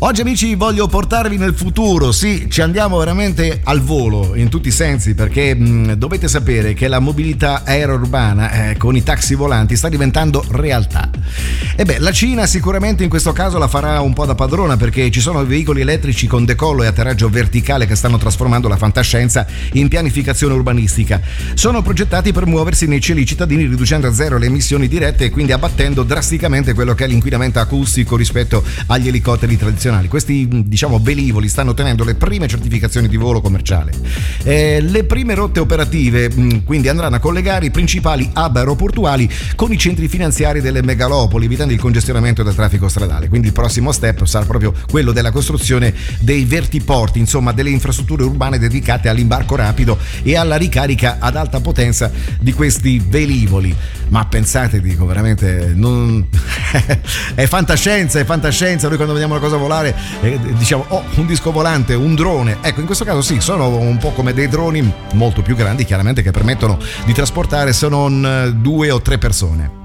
Oggi amici voglio portarvi nel futuro, sì, ci andiamo veramente al volo in tutti i sensi, perché dovete sapere che la mobilità aerourbana con i taxi volanti sta diventando realtà. E beh, la Cina sicuramente in questo caso la farà un po' da padrona, perché ci sono veicoli elettrici con decollo e atterraggio verticale che stanno trasformando la fantascienza in pianificazione urbanistica. Sono progettati per muoversi nei cieli cittadini, riducendo a zero le emissioni dirette e quindi abbattendo drasticamente quello che è l'inquinamento acustico rispetto agli elicotteri tradizionali. Questi velivoli stanno ottenendo le prime certificazioni di volo commerciale. Le prime rotte operative quindi andranno a collegare i principali hub aeroportuali con i centri finanziari delle megalopoli, evitando il congestionamento del traffico stradale. Quindi il prossimo step sarà proprio quello della costruzione dei vertiporti, insomma delle infrastrutture urbane dedicate all'imbarco rapido e alla ricarica ad alta potenza di questi velivoli. Ma pensate, dico veramente, non è fantascienza. Noi quando vediamo una cosa volare diciamo un disco volante, un drone. Ecco, in questo caso sì, sono un po' come dei droni molto più grandi, chiaramente, che permettono di trasportare se non 2 o 3 persone.